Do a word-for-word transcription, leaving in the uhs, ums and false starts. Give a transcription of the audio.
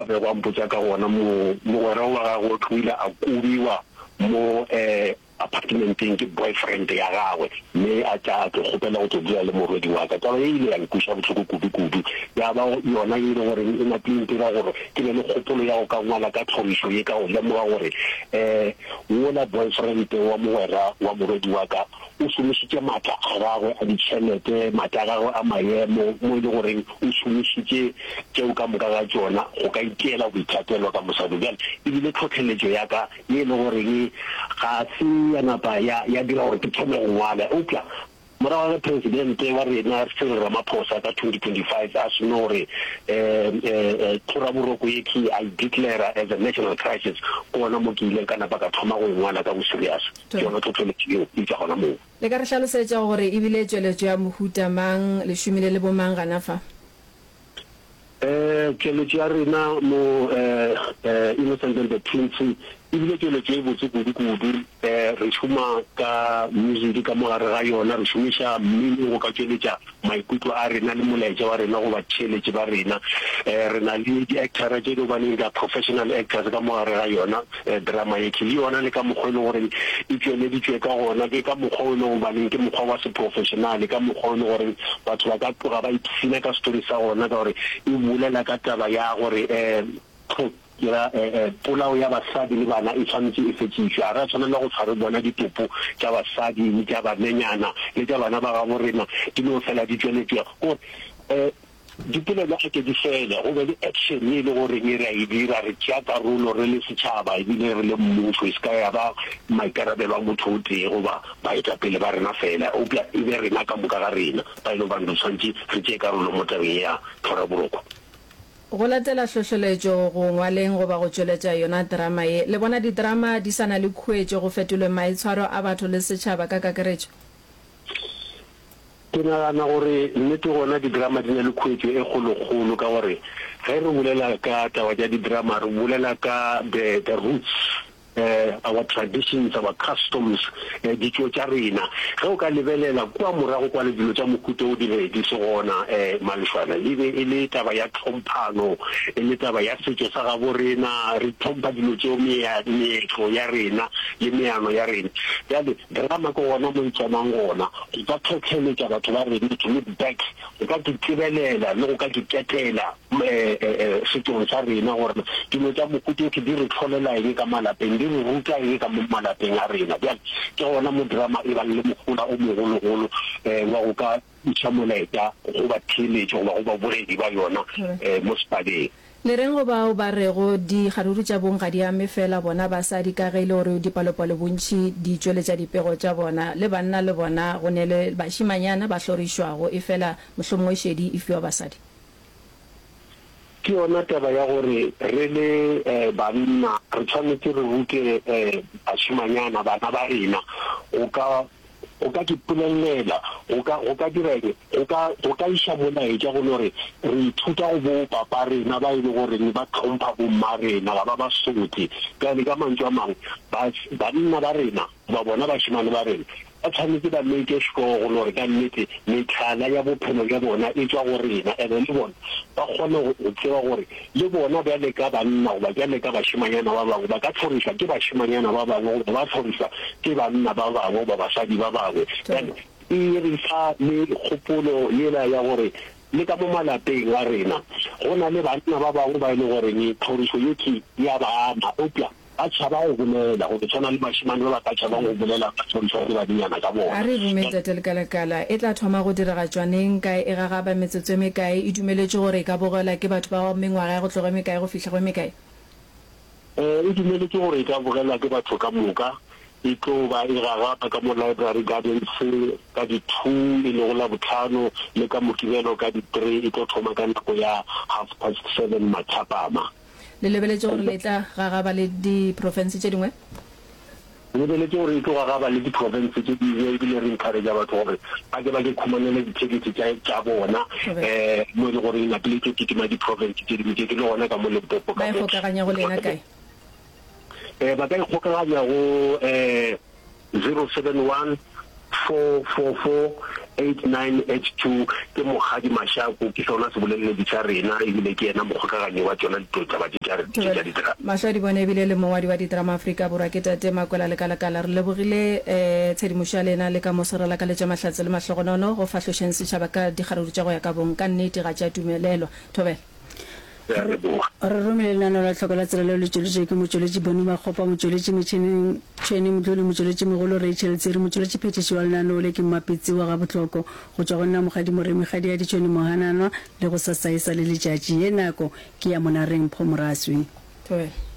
be wa mpotsa ka gona mo mogwera wa go tlwile a kubiwa mo eh apartmenteng ke boyfriend ya gagwe mme a tla ke gopela go tsodia le morwedi wa ka taba e ile ya nkusha botlhoko kudu-kudu ya ba yona e le gore e natlentira gore ke le le kgopolo ya go ka ngwala ka tlhorišo ye ka go lemoga gore um wola boyfriend wa mogwera wa morwedi wa ka o šomišitše maatla a gagwe a ditšhelete maatla a gagwe a maemo mo e le goreng o šomišitše tšeo ka moka ga tsona go ka ikeela boithatelo ka mosadi bjale ebile tlhotlheletšo ya ka ye e le goreng ga se ya napa ya ya dira gore ke thome go ngwala opla morago ga presidente wa rena Cyril Ramaphosa ka twenty twenty-five a seno gore um thuraboroko ye ke I declare as a national crisis kona mo ke ileng ka napa ka thoma go ngwala ka bo serious ke yona tlhotlheletšo eo e tsa gona moo le ka re hlalosetša gore ebile tšweletšo ya mohuta mang le šomile le bomang gana fa eh tšweletšo ya rena mo eh Innocent and the Prince ebile tšweletšo e botse kudu-kudu eh re šoma ka music ka mogare ga yona re šomiša mmino go ka tšweletša maikutlo a rena le molaetša wa rena go batšheletše ba rena eh re na le di-actora tše di baneng ka professional actors ka mogare ga yona drama ye ke le yona le ka mokgwa e le gore e tšweleditšwe ka gona ke ka mokgwa o e le go baneng ke mokgwa wa seprofessionale ka mokgwa o e le gore batho ba ka tloga ba ipsina ka story sa gona ka gore e bolela ka taba ya gore um ya eh polao ya basadi le bana e tshwanetse e fetšitšwe a re tshwanela go tshware bona ditopo tša basadi le tša banenyana le tša bana ba gabo rena di no fela di tšweletšega gore um dipolelo a ke di fela go be le action e le gore e re a e dira re tšea karolo re le setšhaba ebile re le mmušo e se ka ya ba maikarabelo a motho o tee goba baetapele ba rena fela opla e be rena ka moka ga rena ba e le bane tshwanetse re tšee karolo mo tabeng ya thuraboroko go latela hlohleletšo go ngwaleng goba go tšweletša yona drama ye le bona didrama di sana le khuetšo go fetolwe maitshwaro a batho le setšhaba ka kakaretšo ke nagana gore nnete gona didrama di na le khuetšo e kgolokgolo ka gore ge re bolela ka taba tša didrama re bolela ka the the roots uh, our traditions, our customs, uh, ditšo tša rena ge o ka lebelela kua morago kwa le dilo tša mohuta o diredi se gona um malešwana e be e le taba ya tlhomphano e le taba ya setšo sa gabo rena re tlhompha dilo tšeo meetlo ya rena le meano ya rena bjale drama ke gona mo e tšamang gona go ka tlhotlheletša batho ba rena to look back go ka ke tsebelela le go ka ke ketela setšong sa rena gore dilo tša mohuta ke di re tlholela eng ka malapeng di re ruta eng ka mo malapeng a rena bjale ke gona mo drama e bang le mogola o mogologolo um wa go ka ntšha molaeta go ba theeletša goba go ba boredi ba yona um mo sepadeng le reng go bao ba rego di kgaruru tša bong ga di ame fela bona basadi ka ge e le gore dipalopalo bontši di tšweletša dipego tša bona le banna le bona go ne le bašimanyana ba hlorišwago e fela mohlomongwe šedi e fiwa basadi ke yona taba ya gore re le banna re tshwanetse re rute bašimanyana bana ba rena o ka o ka dipolelela o ka o ka dira o ka o ka isha molaetša go gore re ithuta go bo papa rena ba ile gore ba tlhompha bomma rena ba ba sote ka le ka mantswe a mangwe banna ba rena ba bona bašimane ba rena a tshwanetse ba make sure go gore ka nnete metlhala ya bophelo ya bona e tswa go rena ene le bona ba kgone go tseba gore le bona ba le ka banna goba ba le ka bašimanyana ba bangwe ba ka tlhorišwa ke bašimanyana ba bangwe goba ba tlhorišwa ke banna ba bangwe ba basadi ba bangwe e re fa le kgopolo yela ya gore le ka mo malapeng a rena go na le banna ba bangwe ba e le gore tlhorišo ye ke ya ba ama opla a tšhaba go bolela go tshwana le bašimane ba ba ka tšhabang go bolela ka tlhorišo le badinyana ka bona a re rumetša lekalakala e tla thoma go diraga tšwaneng kae e gagaba metsotso e mekae e dumeletše gore e ka bogela ke batho ba mengwaga ya go tloga mekae go fihla go mekae um e dumeletše gore e ka bogelwa ke batho ka moka e tlo ba e gagapa ka mo library gardens ka di-two e le go la botlhano le ka mokibelo ka di-three e tlo thoma ka nako ya half past seven mathapama le lebeletše gore le tla gagaba le di-province tše dingwe le lebeletse gore e tlo gagaba le di-province tše dingwe ebile re encouragea batho gore ba ke ba ke khumanele ditekete tša bona um mo e le gore napile tlo ketima di-province tše dingwe ke le gona ka mo Limpopo ba e kgokaganya go lena kae um ba ka e kgokaganya go um zero seven one four four four eight nine eight two ke mogadi Mashako ke sona se bolelle di tsa rena ebile ke ena mogokaganye wa tsona ditotsa ba tsa tsa ditra Mashadi bone ebile le mongwadi wa didrama Africa Borwa ke tate Makwela le kalakala re lebogile eh tshedimošalena le ka moserela ka letša mahlatse le mahlogonono go fahlošeng setšhaba ka dikgaruru tša go ya ka bong ka nnete ga tša tumelelwa Thobela re romile lenano la tlhoko la tsela le le tsweletse ke motsweletši bone ba gopa motsweletši metšhineng tšhene motlole motsweletši megolo Rachel Tsiri motsweletši phethiši wa lenano le ke mapitsi wa ga botlhoko go tswa go nna mogadi moremi gadi ya ditšhone mohananwa le go sasaisa le letšatši ye nako ke ya monareng Phomoraswi Thobela